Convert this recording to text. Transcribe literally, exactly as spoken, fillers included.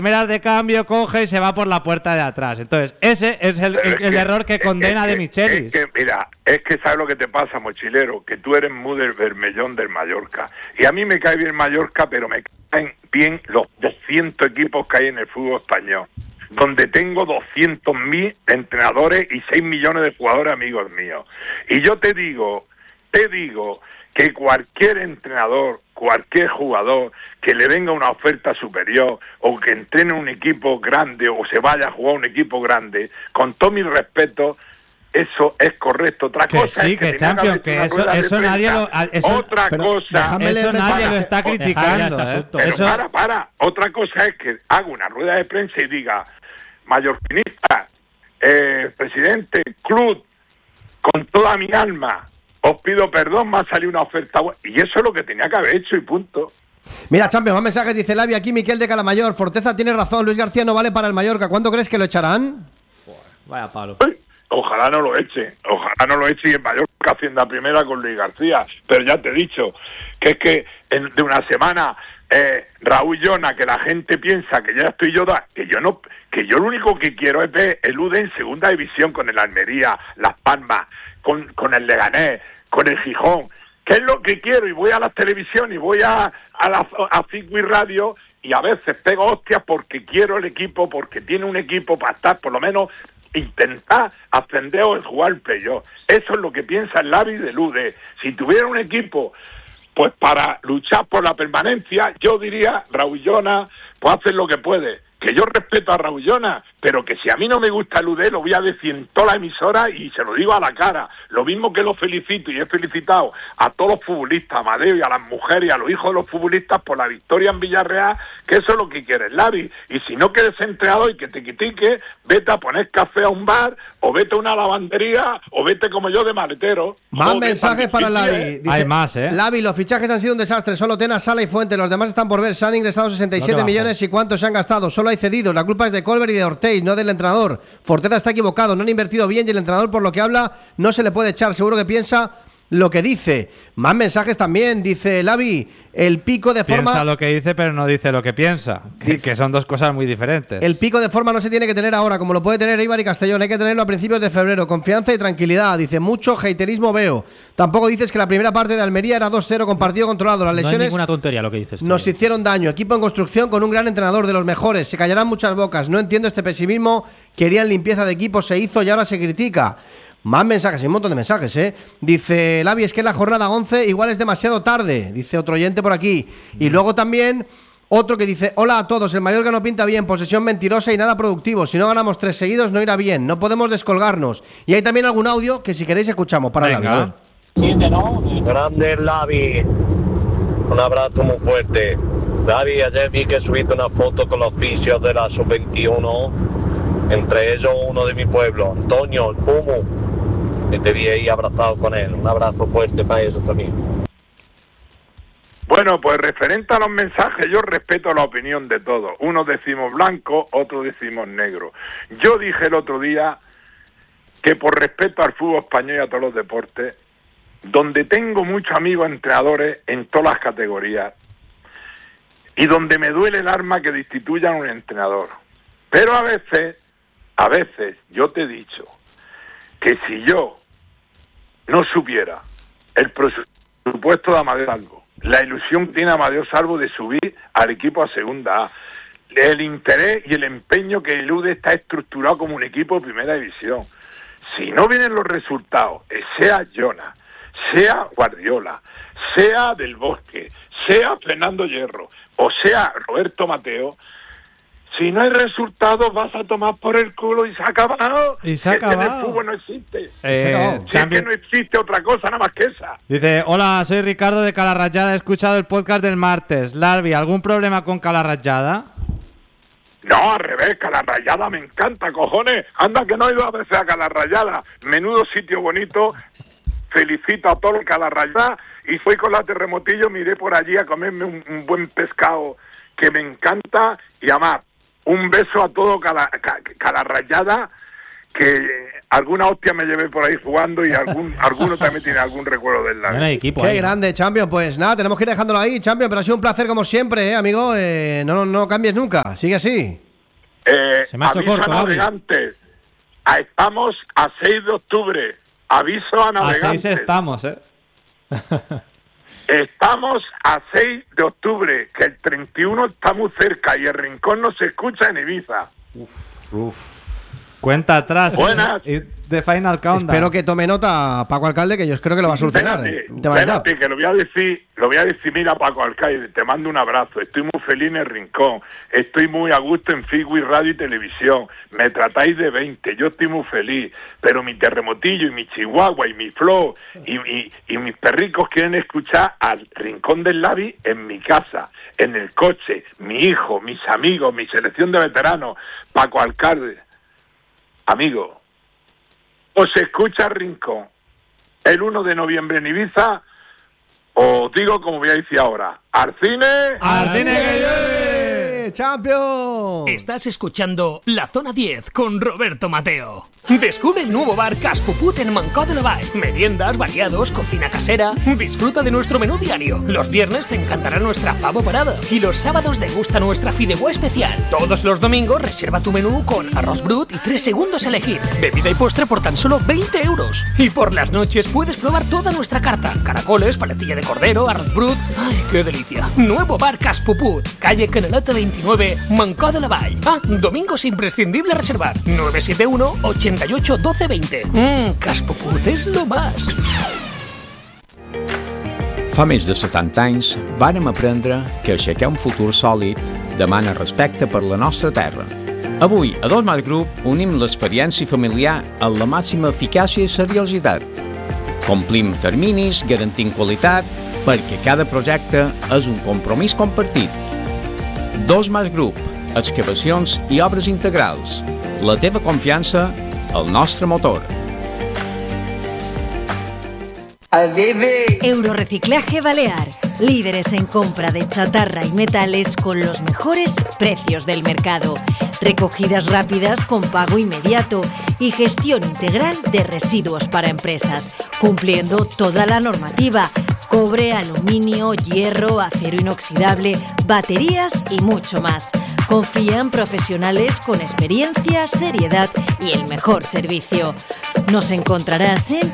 primeras de cambio coge y se va por la puerta de atrás. Entonces, ese es el, el, el que, error que condena es de Michelis. Es que, mira, es que sabes lo que te pasa, mochilero, que tú eres muy del Bermellón del Mallorca. Y a mí me cae bien Mallorca, pero me caen bien los doscientos equipos que hay en el fútbol español, donde tengo doscientos mil entrenadores y seis millones de jugadores amigos míos. Y yo te digo, te digo que cualquier entrenador, cualquier jugador que le venga una oferta superior o que entrene un equipo grande o se vaya a jugar un equipo grande, con todo mi respeto, eso es correcto. Otra que cosa sí, es que, que Champions, que eso, eso nadie lo, eso, otra cosa, eso nadie lo está criticando. Deja, ¿eh? Pero eso... para, para. Otra cosa es que haga una rueda de prensa y diga, mallorquinista, eh, presidente, club, con toda mi alma, os pido perdón, me ha salido una oferta buena. Y eso es lo que tenía que haber hecho y punto. Mira, Champions, más mensajes, dice Lavi, aquí Miquel de Calamayor, Forteza tiene razón, Luis García no vale para el Mallorca, ¿cuándo crees que lo echarán? Vaya palo. Uy, ojalá no lo eche, ojalá no lo eche y en Mallorca Hacienda Primera con Luis García, pero ya te he dicho que es que en, de una semana eh, Raúl Llona, que la gente piensa que ya estoy yo, da, que yo no, que yo lo único que quiero es ver el U D en segunda división con el Almería, Las Palmas, con, con el Leganés, con el Gijón, que es lo que quiero, y voy a la televisión y voy a, a la a Fico y Radio y a veces pego hostias porque quiero el equipo, porque tiene un equipo para estar por lo menos intentar ascender o jugar el playoff. Eso es lo que piensa el Lavi del U D. Si tuviera un equipo pues para luchar por la permanencia, yo diría, Raúl Llona, pues hacer lo que puede. Que yo respeto a Raúl Llona, pero que si a mí no me gusta el U D, lo voy a decir en toda la emisora y se lo digo a la cara. Lo mismo que lo felicito y he felicitado a todos los futbolistas, a Amadeo y a las mujeres y a los hijos de los futbolistas por la victoria en Villarreal, que eso es lo que quiere el Lavi. Y si no quieres entrenador y que te quitique, vete a poner café a un bar, o vete a una lavandería, o vete como yo de maletero. Más Joder, mensajes para el Lavi. Dice, hay más, ¿eh? Lavi, los fichajes han sido un desastre. Solo Tena, Sala y Fuente. Los demás están por ver. Se han ingresado sesenta y siete no millones y cuántos se han gastado. Solo hay cedidos. La culpa es de Colbert y de Ortiz, no del entrenador. Forteza está equivocado. No han invertido bien y el entrenador, por lo que habla, no se le puede echar. Seguro que piensa lo que dice. Más mensajes también. Dice Lavi, el pico de forma... Piensa lo que dice, pero no dice lo que piensa. Que, que son dos cosas muy diferentes. El pico de forma no se tiene que tener ahora, como lo puede tener Eibar y Castellón. Hay que tenerlo a principios de febrero. Confianza y tranquilidad. Dice, mucho haterismo veo. Tampoco dices que la primera parte de Almería era dos cero con partido controlado. Las lesiones... No es ninguna tontería lo que dices. Nos tío. hicieron daño. Equipo en construcción con un gran entrenador, de los mejores. Se callarán muchas bocas. No entiendo este pesimismo. Querían limpieza de equipo, se hizo y ahora se critica. Más mensajes, hay un montón de mensajes, ¿eh? Dice Lavi, es que la jornada once igual es demasiado tarde. Dice otro oyente por aquí. Y luego también otro que dice, hola a todos, el Mallorca no pinta bien, posesión mentirosa y nada productivo. Si no ganamos tres seguidos no irá bien, no podemos descolgarnos. Y hay también algún audio que si queréis escuchamos para Lavi. Siete, ¿no? Grande Lavi, un abrazo muy fuerte. Lavi, ayer vi que subiste una foto con los oficios de la sub veintiuno, entre ellos uno de mi pueblo, Antonio, el Pumu, que te vi ahí abrazado con él. Un abrazo fuerte para eso también. Bueno, pues referente a los mensajes, yo respeto la opinión de todos. Unos decimos blanco, otros decimos negro. Yo dije el otro día que por respeto al fútbol español y a todos los deportes, donde tengo muchos amigos entrenadores en todas las categorías y donde me duele el alma que destituyan a un entrenador. Pero a veces, a veces, yo te he dicho que si yo no supiera el presupuesto de Amadeo Salvo, la ilusión que tiene Amadeo Salvo de subir al equipo a segunda A, el interés y el empeño que el U D está estructurado como un equipo de primera división, si no vienen los resultados, sea Jonas, sea Guardiola, sea Del Bosque, sea Fernando Hierro o sea Roberto Mateo, si no hay resultados vas a tomar por el culo y se ha acabado. Y se ha acabado. En el fútbol no existe. Eh, si es que no existe otra cosa nada más que esa. Dice, hola, soy Ricardo de Calarrayada, he escuchado el podcast del martes. Larvi, ¿algún problema con Calarrayada? No, al revés, Calarrayada me encanta, cojones. Anda que no he ido a veces a Calarrayada. Menudo sitio bonito. Felicito a todo el Calarrayada. Y fui con la Terremotillo, miré por allí a comerme un, un buen pescado que me encanta. Y además, un beso a todo Calarrayada, que alguna hostia me llevé por ahí jugando y algún alguno también tiene algún recuerdo del Lavi. No hay equipo Qué ahí, grande, Champion. Pues nada, tenemos que ir dejándolo ahí, Champion, pero ha sido un placer como siempre, ¿eh, amigo? Eh, no, no cambies nunca, sigue así. Eh, Se me ha hecho aviso corto, a Lavi. navegantes. A- Estamos a seis de octubre. Aviso a A navegantes. seis estamos, ¿eh? Estamos a seis de octubre, que el treinta y uno está muy cerca y el rincón no se escucha en Ibiza. Cuenta atrás. Buenas. ¿eh? The Final Countdown. Espero que tome nota Paco Alcalde, que yo creo que lo va a solucionar. Espérate, ¿eh? El tema del T A P. espérate, que lo voy a decir, lo voy a decir, mira, Paco Alcaide, te mando un abrazo, estoy muy feliz en el rincón, estoy muy a gusto en Figui Radio y Televisión, me tratáis de veinte, yo estoy muy feliz, pero mi terremotillo y mi chihuahua y mi flow y, y, y mis perricos quieren escuchar al Rincón del Lavi en mi casa, en el coche, mi hijo, mis amigos, mi selección de veteranos. Paco Alcalde, amigo, o se escucha Rincón el uno de noviembre en Ibiza, os digo como voy a decir ahora, al cine. ¡Al cine que llueve! ¡Champion! Estás escuchando La Zona diez con Roberto Mateo. Descubre el nuevo bar Cas Puput en Mancó de la Vall. Meriendas, variados, cocina casera. Disfruta de nuestro menú diario. Los viernes te encantará nuestra favo parada. Y los sábados degusta nuestra fideuà especial. Todos los domingos reserva tu menú con arroz brut y tres segundos a elegir. Bebida y postre por tan solo veinte euros. Y por las noches puedes probar toda nuestra carta. Caracoles, paletilla de cordero, arroz brut. ¡Ay, qué delicia! Nuevo bar Cas Puput. Calle Canaleta veintinueve, Mancó de la Vall. Ah, domingos imprescindible reservar. nueve siete uno, ochenta y ocho, doce, veinte. Mmm, Cas Puput és lo más. Fa més de setanta anys vàrem aprendre que aixecar un futur sòlid demana respecte per la nostra terra. Avui, a Dos Mas Group, unim l'experiència familiar amb la màxima eficàcia i seriositat. Complim terminis, garantint qualitat, perquè cada projecte és un compromís compartit. Dos Mas Group, excavacions i obres integrals. La teva confiança, el nostre motor. Euroreciclaje Balear, líderes en compra de chatarra y metales con los mejores precios del mercado. Recogidas rápidas con pago inmediato y gestión integral de residuos para empresas, cumpliendo toda la normativa. Cobre, aluminio, hierro, acero inoxidable, baterías y mucho más. Confían profesionales con experiencia, seriedad y el mejor servicio. Nos encontrarás en